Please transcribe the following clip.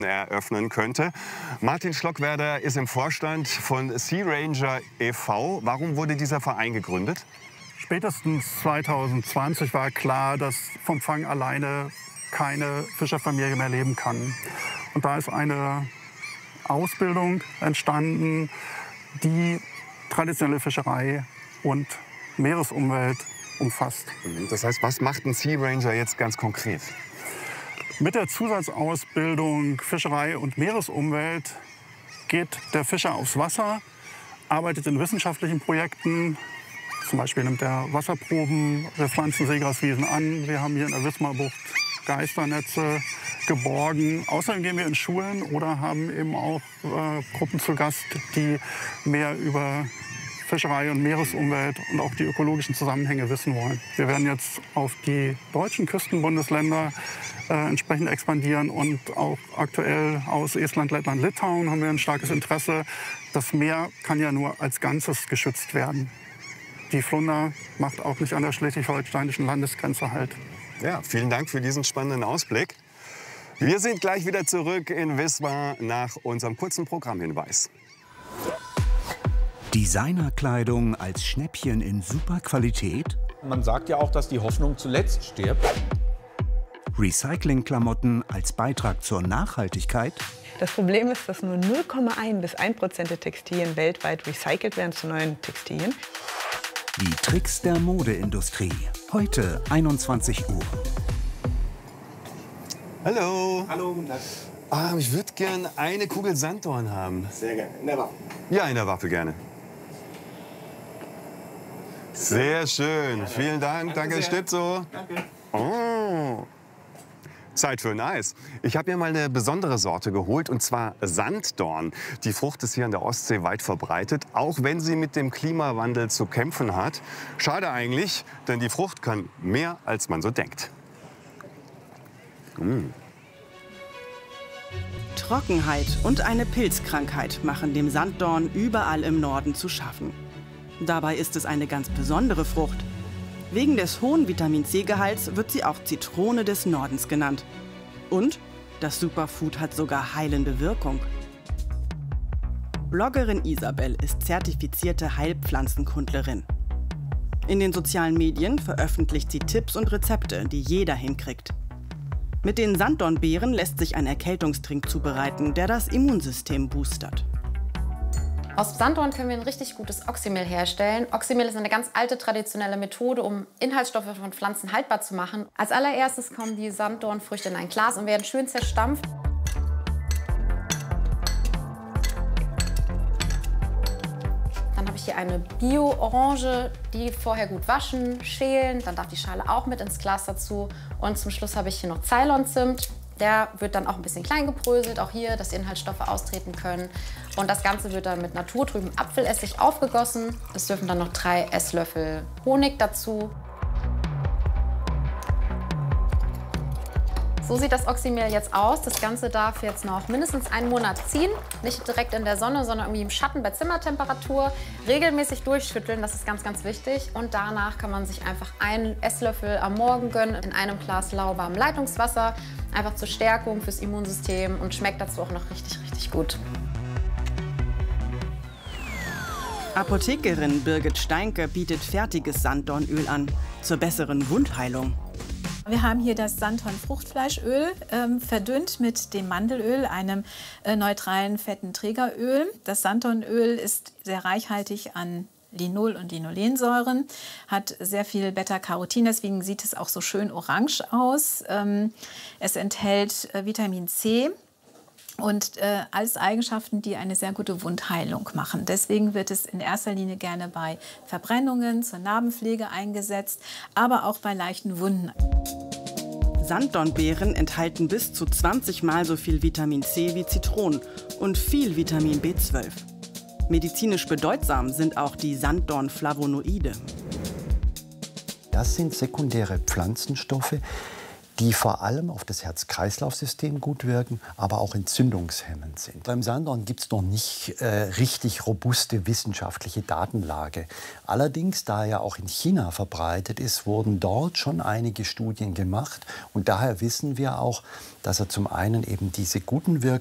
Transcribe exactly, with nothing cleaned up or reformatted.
eröffnen könnte. Martin Schlockwerder ist im Vorstand von Sea Ranger e V Warum wurde dieser Verein gegründet? Spätestens zweitausendzwanzig war klar, dass vom Fang alleine keine Fischerfamilie mehr leben kann. Und da ist eine Ausbildung entstanden, die traditionelle Fischerei und Meeresumwelt umfasst. Das heißt, was macht ein Sea Ranger jetzt ganz konkret? Mit der Zusatzausbildung Fischerei und Meeresumwelt geht der Fischer aufs Wasser, arbeitet in wissenschaftlichen Projekten. Zum Beispiel nimmt er Wasserproben, wir pflanzen Seegraswiesen an. Wir haben hier in der Wismarbucht Geisternetze geborgen. Außerdem gehen wir in Schulen oder haben eben auch äh, Gruppen zu Gast, die mehr über Fischerei und Meeresumwelt und auch die ökologischen Zusammenhänge wissen wollen. Wir werden jetzt auf die deutschen Küstenbundesländer äh, entsprechend expandieren und auch aktuell aus Estland, Lettland, Litauen haben wir ein starkes Interesse. Das Meer kann ja nur als Ganzes geschützt werden. Die Flunder macht auch nicht an der schleswig-holsteinischen Landesgrenze halt. Ja, vielen Dank für diesen spannenden Ausblick. Wir sind gleich wieder zurück in Wismar nach unserem kurzen Programmhinweis. Designerkleidung als Schnäppchen in super Qualität? Man sagt ja auch, dass die Hoffnung zuletzt stirbt. Recyclingklamotten als Beitrag zur Nachhaltigkeit? Das Problem ist, dass nur null Komma eins bis ein Prozent der Textilien weltweit recycelt werden zu neuen Textilien. Die Tricks der Modeindustrie. Heute einundzwanzig Uhr. Hallo. Hallo, guten Tag. Ah, ich würde gern eine Kugel Sanddorn haben. Sehr gerne. In der Waffe. Ja, in der Waffe gerne. Sehr schön. Vielen Dank. Danke, Danke Stützo. Danke. Oh. Zeit für ein Eis. Ich habe mir mal eine besondere Sorte geholt, und zwar Sanddorn. Die Frucht ist hier an der Ostsee weit verbreitet, auch wenn sie mit dem Klimawandel zu kämpfen hat. Schade eigentlich, denn die Frucht kann mehr, als man so denkt. Mm. Trockenheit und eine Pilzkrankheit machen dem Sanddorn überall im Norden zu schaffen. Dabei ist es eine ganz besondere Frucht. Wegen des hohen Vitamin-C-Gehalts wird sie auch Zitrone des Nordens genannt. Und das Superfood hat sogar heilende Wirkung. Bloggerin Isabel ist zertifizierte Heilpflanzenkundlerin. In den sozialen Medien veröffentlicht sie Tipps und Rezepte, die jeder hinkriegt. Mit den Sanddornbeeren lässt sich ein Erkältungstrink zubereiten, der das Immunsystem boostert. Aus Sanddorn können wir ein richtig gutes Oxymehl herstellen. Oxymehl ist eine ganz alte traditionelle Methode, um Inhaltsstoffe von Pflanzen haltbar zu machen. Als allererstes kommen die Sanddornfrüchte in ein Glas und werden schön zerstampft. Dann habe ich hier eine Bio-Orange, die vorher gut waschen, schälen. Dann darf die Schale auch mit ins Glas dazu. Und zum Schluss habe ich hier noch Ceylon-Zimt. Der wird dann auch ein bisschen klein gebröselt, auch hier, dass die Inhaltsstoffe austreten können. Und das Ganze wird dann mit naturtrübem Apfelessig aufgegossen. Es dürfen dann noch drei Esslöffel Honig dazu. So sieht das Oxymehl jetzt aus. Das Ganze darf jetzt noch mindestens einen Monat ziehen. Nicht direkt in der Sonne, sondern irgendwie im Schatten bei Zimmertemperatur. Regelmäßig durchschütteln, das ist ganz, ganz wichtig. Und danach kann man sich einfach einen Esslöffel am Morgen gönnen in einem Glas lauwarmem Leitungswasser. Einfach zur Stärkung fürs Immunsystem und schmeckt dazu auch noch richtig, richtig gut. Apothekerin Birgit Steinke bietet fertiges Sanddornöl an, zur besseren Wundheilung. Wir haben hier das Sanddorn-Fruchtfleischöl, ähm, verdünnt mit dem Mandelöl, einem äh, neutralen fetten Trägeröl. Das Sanddornöl ist sehr reichhaltig an Linol- und Linolensäuren, hat sehr viel Beta-Carotin, deswegen sieht es auch so schön orange aus. Ähm, es enthält äh, Vitamin C und äh, alles Eigenschaften, die eine sehr gute Wundheilung machen. Deswegen wird es in erster Linie gerne bei Verbrennungen, zur Narbenpflege eingesetzt, aber auch bei leichten Wunden. Sanddornbeeren enthalten bis zu zwanzig Mal so viel Vitamin C wie Zitronen und viel Vitamin B zwölf. Medizinisch bedeutsam sind auch die Sanddornflavonoide. Das sind sekundäre Pflanzenstoffe, die vor allem auf das Herz-Kreislauf-System gut wirken, aber auch entzündungshemmend sind. Beim Sanddorn gibt es noch nicht äh, richtig robuste wissenschaftliche Datenlage. Allerdings, da er ja auch in China verbreitet ist, wurden dort schon einige Studien gemacht. Und daher wissen wir auch, dass er zum einen eben diese guten Wirkungen